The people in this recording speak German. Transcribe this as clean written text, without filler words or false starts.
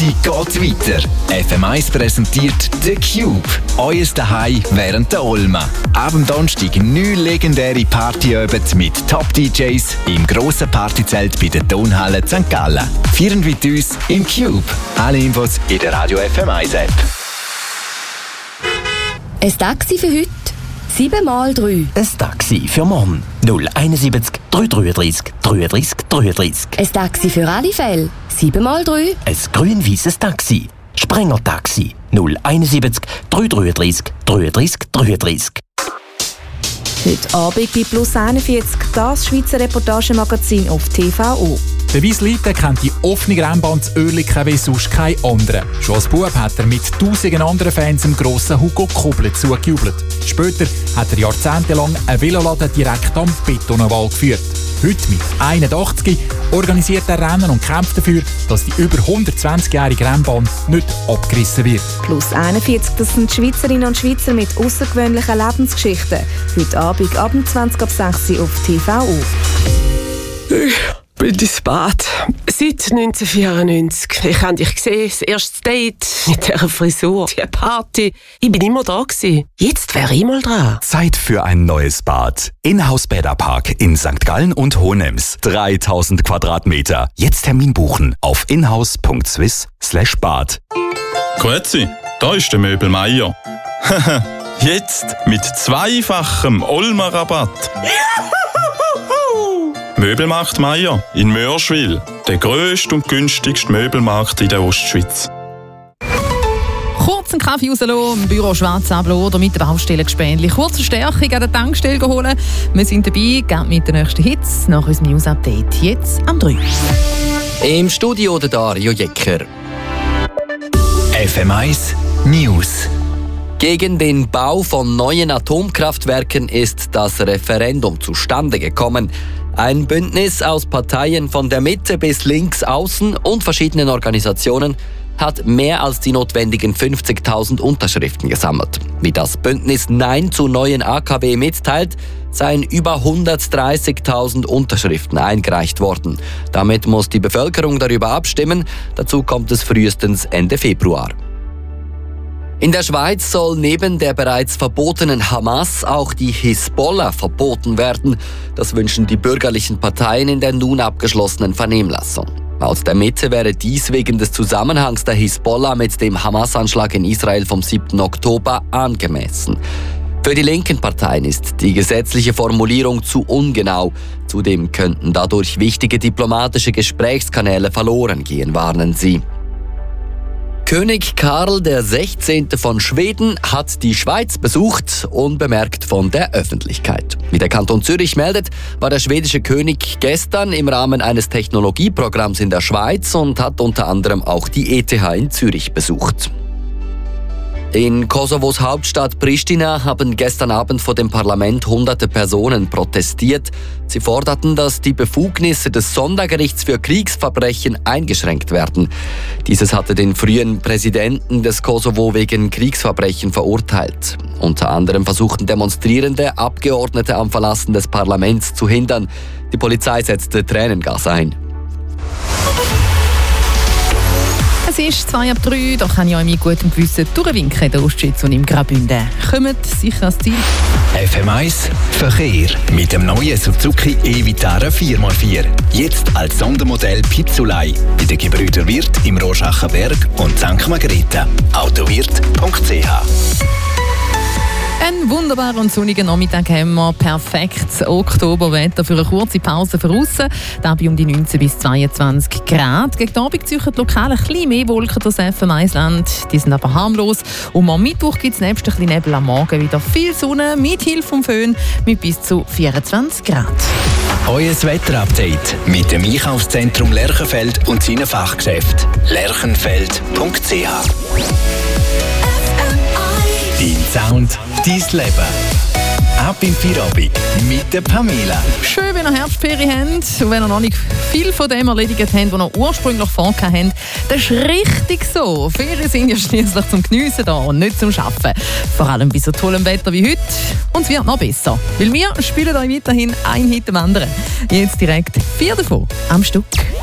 Party geht weiter. FM1 präsentiert «The Cube». Euer Daheim während der Olma. Ab dem Donnerstag 9 legendäre Partyabende mit Top-DJs im grossen Partyzelt bei der Tonhalle St. Gallen. Feiern mit uns im Cube. Alle Infos in der Radio FM1 App. Ein Taxi für heute? 7x3. Ein Taxi für morgen. 071 333 33 33. Ein Taxi für alle Fälle? 7x3. Ein grün-weißes Taxi. Sprenger-Taxi. 071 333 33 33. Heute Abend bei Plus 41 das Schweizer Reportagemagazin auf TVO. Der Wiesleiter kennt die offene Rennbahn zu Oerlikon wie sonst kein anderer. Schon als Bub hat er mit tausenden anderen Fans dem grossen Hugo Koblet zugejubelt. Später hat er jahrzehntelang einen Veloladen direkt am Betonwall geführt. Heute mit 81 organisiert er Rennen und kämpft dafür, dass die über 120-jährige Rennbahn nicht abgerissen wird. Plus 41, das sind Schweizerinnen und Schweizer mit außergewöhnlichen Lebensgeschichten. Heute Abend ab 20 ab 6 Uhr auf TVO. Ich bin ins Bad. Seit 1994. Ich habe dich gesehen, das erste Date mit dieser Frisur, die Party. Ich bin immer da gewesen. Jetzt wäre ich mal dran. Zeit für ein neues Bad. Inhouse Bäderpark in St. Gallen und Hohenems. 3000 Quadratmeter. Jetzt Termin buchen auf inhouse.swiss/bad. Grüezi, da ist der Möbel Meier. Jetzt mit zweifachem Olma-Rabatt. Möbelmarkt Meier in Mörschwil, der grösste und günstigste Möbelmarkt in der Ostschweiz. Kurz einen Kaffee rauslassen, im Büro schwarz ablassen oder mit der Baustellengespänli. Kurze Stärkung an der Tankstelle holen. Wir sind dabei, geht mit den nächsten Hits nach unserem News-Update. Jetzt am 3. Im Studio der Dario Jecker. FM1 News. Gegen den Bau von neuen Atomkraftwerken ist das Referendum zustande gekommen. Ein Bündnis aus Parteien von der Mitte bis links außen und verschiedenen Organisationen hat mehr als die notwendigen 50.000 Unterschriften gesammelt. Wie das Bündnis Nein zu neuen AKW mitteilt, seien über 130.000 Unterschriften eingereicht worden. Damit muss die Bevölkerung darüber abstimmen. Dazu kommt es frühestens Ende Februar. In der Schweiz soll neben der bereits verbotenen Hamas auch die Hisbollah verboten werden. Das wünschen die bürgerlichen Parteien in der nun abgeschlossenen Vernehmlassung. Laut der Mitte wäre dies wegen des Zusammenhangs der Hisbollah mit dem Hamas-Anschlag in Israel vom 7. Oktober angemessen. Für die linken Parteien ist die gesetzliche Formulierung zu ungenau. Zudem könnten dadurch wichtige diplomatische Gesprächskanäle verloren gehen, warnen sie. König Karl XVI. Von Schweden hat die Schweiz besucht, unbemerkt von der Öffentlichkeit. Wie der Kanton Zürich meldet, war der schwedische König gestern im Rahmen eines Technologieprogramms in der Schweiz und hat unter anderem auch die ETH in Zürich besucht. In Kosovos Hauptstadt Pristina haben gestern Abend vor dem Parlament hunderte Personen protestiert. Sie forderten, dass die Befugnisse des Sondergerichts für Kriegsverbrechen eingeschränkt werden. Dieses hatte den früheren Präsidenten des Kosovo wegen Kriegsverbrechen verurteilt. Unter anderem versuchten Demonstrierende, Abgeordnete am Verlassen des Parlaments zu hindern. Die Polizei setzte Tränengas ein. Es ist 2 ab 3, da kann ich euch mit gutem Gewissen durchwinken in der Ostschweiz und im Graubünden. Kommt sicher ans Ziel. FM1 Verkehr mit dem neuen Suzuki e-Vitara 4x4. Jetzt als Sondermodell Pizzolei bei den Gebrüder Wirth im Roschachenberg und St. Margrethe. Autowirt.ch. Ein wunderbarer und sonniger Nachmittag haben wir. Perfektes Oktoberwetter für eine kurze Pause draussen. Dabei um die 19 bis 22 Grad. Gegen Abend ziehen lokal ein bisschen mehr Wolken durch das FM1-Land. Die sind aber harmlos. Und am Mittwoch gibt es nebst ein bisschen Nebel am Morgen wieder viel Sonne mit Hilfe vom Föhn mit bis zu 24 Grad. Euer Wetterupdate mit dem Einkaufszentrum Lerchenfeld und seinen Fachgeschäften. lerchenfeld.ch. Dein Sound, dein Leben. Ab im Feierabend mit der Pamela. Schön, wenn ihr Herbstferien habt und wenn ihr noch nicht viel von dem erledigt habt, was ihr ursprünglich vorgehabt habt. Das ist richtig so. Ferien sind ja schliesslich zum Geniessen da und nicht zum Arbeiten. Vor allem bei so tollem Wetter wie heute. Und es wird noch besser. Weil wir spielen euch weiterhin ein Hit am anderen. Jetzt direkt 4 davon am Stück.